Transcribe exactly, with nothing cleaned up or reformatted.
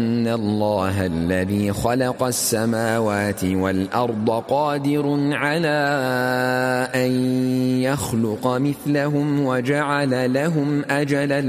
إن الله الذي خلق السماوات والأرض قادر على أن يخلق مثلهم وجعل لهم أجلا